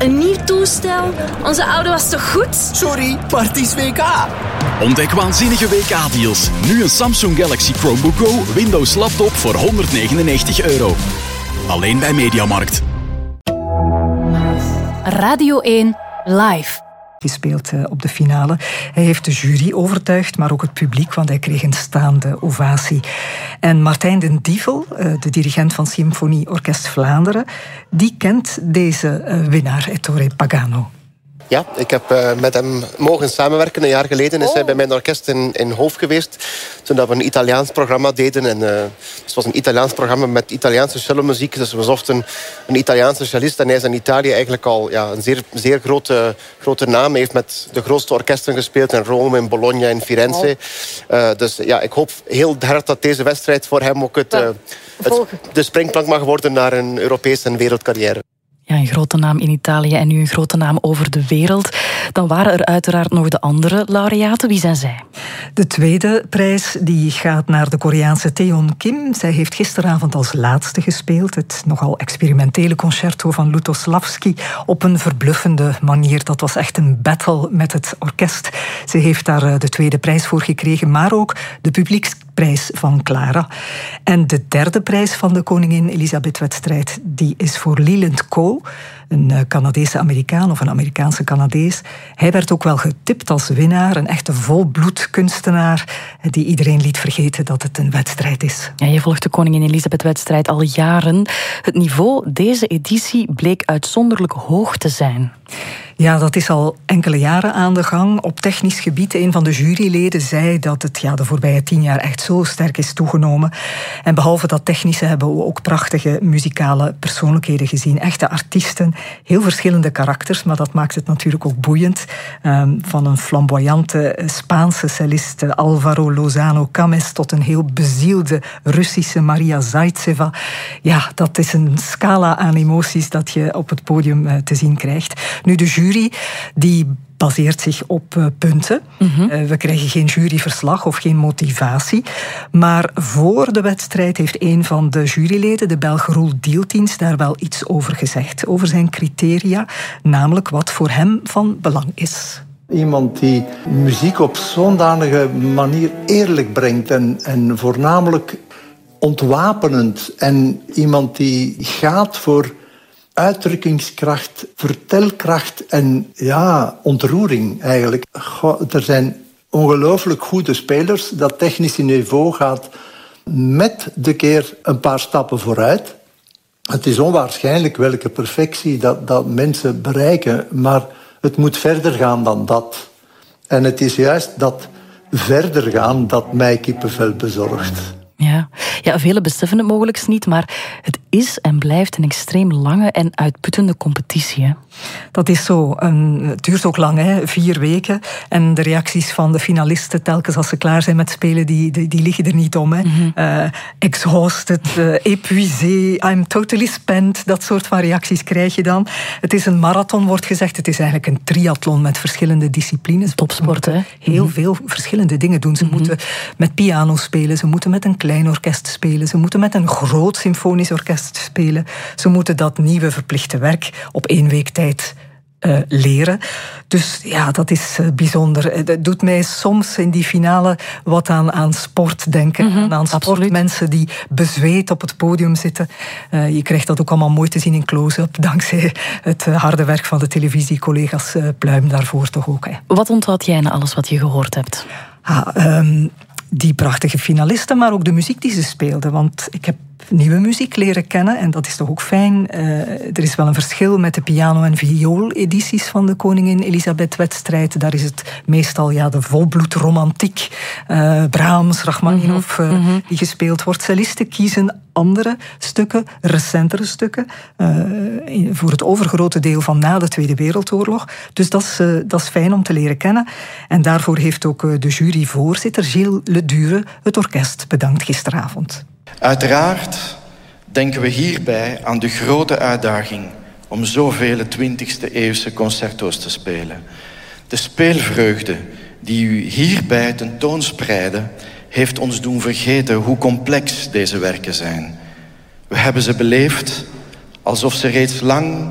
een nieuw toestel. Onze oude was toch goed? Sorry, maar het is WK. Ontdek waanzinnige WK-deals. Nu een Samsung Galaxy Chromebook Go Windows laptop voor €199. Alleen bij Mediamarkt. Radio 1 Live. Gespeeld op de finale. Hij heeft de jury overtuigd, maar ook het publiek, want hij kreeg een staande ovatie. En Martijn den Dievel, de dirigent van Symfonieorkest Vlaanderen, die kent deze winnaar, Ettore Pagano. Ja, ik heb met hem mogen samenwerken. Een jaar geleden is hij bij mijn orkest in Hoofd geweest. Toen dat we een Italiaans programma deden. En, het was een Italiaans programma met Italiaanse cellomuziek. Dus we zochten een Italiaanse cellist. En hij is in Italië eigenlijk al een zeer grote naam. Hij heeft met de grootste orkesten gespeeld in Rome, in Bologna, in Firenze. Dus ja, ik hoop heel hard dat deze wedstrijd voor hem ook de springplank mag worden naar een Europese en wereldcarrière. Ja, een grote naam in Italië en nu een grote naam over de wereld. Dan waren er uiteraard nog de andere laureaten. Wie zijn zij? De tweede prijs die gaat naar de Koreaanse Taeyeon Kim. Zij heeft gisteravond als laatste gespeeld. Het nogal experimentele concerto van Lutosławski op een verbluffende manier. Dat was echt een battle met het orkest. Ze heeft daar de tweede prijs voor gekregen, maar ook de publieksprijs van Clara. En de derde prijs van de Koningin Elisabeth-wedstrijd, die is voor Leland Coe, een Canadese Amerikaan of een Amerikaanse Canadees. Hij werd ook wel getipt als winnaar, een echte volbloed kunstenaar die iedereen liet vergeten dat het een wedstrijd is. Ja, je volgt de Koningin Elisabeth-wedstrijd al jaren. Het niveau deze editie bleek uitzonderlijk hoog te zijn. Ja, dat is al enkele jaren aan de gang. Op technisch gebied, een van de juryleden zei dat het de voorbije 10 jaar echt zo sterk is toegenomen. En behalve dat technische hebben we ook prachtige muzikale persoonlijkheden gezien. Echte artiesten, heel verschillende karakters, maar dat maakt het natuurlijk ook boeiend. Van een flamboyante Spaanse cellist Alvaro Lozano Cames tot een heel bezielde Russische Maria Zaitseva. Ja, dat is een scala aan emoties dat je op het podium te zien krijgt. Nu, de jury die baseert zich op punten. We krijgen geen juryverslag of geen motivatie. Maar voor de wedstrijd heeft een van de juryleden, de Belg Roel Dieltiens, daar wel iets over gezegd. Over zijn criteria, namelijk wat voor hem van belang is. Iemand die muziek op zo'n danige manier eerlijk brengt en voornamelijk ontwapenend. En iemand die gaat voor uitdrukkingskracht, vertelkracht en ontroering eigenlijk. Er zijn ongelooflijk goede spelers. Dat technische niveau gaat met de keer een paar stappen vooruit. Het is onwaarschijnlijk welke perfectie dat mensen bereiken, maar het moet verder gaan dan dat. En het is juist dat verder gaan dat mij kippenvel bezorgt. Ja, velen beseffen het mogelijk niet, maar het is en blijft een extreem lange en uitputtende competitie. Hè? Dat is zo. Het duurt ook lang, 4 weken. En de reacties van de finalisten, telkens als ze klaar zijn met spelen, die liggen er niet om. Hè. Exhausted, épuisé, I'm totally spent. Dat soort van reacties krijg je dan. Het is een marathon, wordt gezegd. Het is eigenlijk een triathlon met verschillende disciplines. Topsport, hè? Heel veel verschillende dingen doen. Ze moeten met piano spelen, ze moeten met een klein orkest spelen, ze moeten met een groot symfonisch orkest spelen. Ze moeten dat nieuwe verplichte werk op 1 week tijd leren. Dus ja, dat is bijzonder. Het doet mij soms in die finale wat aan sport denken. Aan sportmensen die bezweet op het podium zitten. Je krijgt dat ook allemaal mooi te zien in close-up, dankzij het harde werk van de televisiecollega's. Pluim daarvoor toch ook. Hè. Wat onthoud jij na alles wat je gehoord hebt? Die prachtige finalisten, maar ook de muziek die ze speelden. Want ik heb nieuwe muziek leren kennen en dat is toch ook fijn. Er is wel een verschil met de piano- en viool-edities van de Koningin Elisabeth-wedstrijd. Daar is het meestal de volbloedromantiek. Brahms, Rachmaninoff, die gespeeld wordt. Cellisten kiezen andere stukken, recentere stukken, voor het overgrote deel van na de Tweede Wereldoorlog. Dus dat is fijn om te leren kennen. En daarvoor heeft ook de juryvoorzitter Gilles Ledure het orkest bedankt gisteravond. Uiteraard denken we hierbij aan de grote uitdaging om zoveel 20e-eeuwse concerto's te spelen. De speelvreugde die u hierbij tentoonspreidde, heeft ons doen vergeten hoe complex deze werken zijn. We hebben ze beleefd alsof ze reeds lang